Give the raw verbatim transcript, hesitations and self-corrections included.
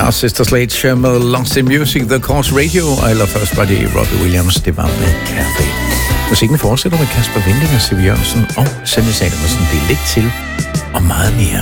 var Sister Sledge med Lost in Music, The Course Radio, og allerførst var det Robbie Williams, det var med Café. Musikken fortsætter med Kasper Winding og Siv Jørgensen og Sanne Salomonsen. Det er lidt til og meget mere.